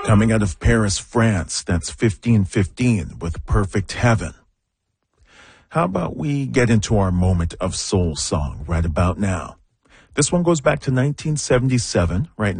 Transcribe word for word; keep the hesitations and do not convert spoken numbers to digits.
Coming out of Paris, France, that's fifteen fifteen with Perfect Heaven. How about we get into our moment of soul song right about now? This one goes back to nineteen seventy-seven, right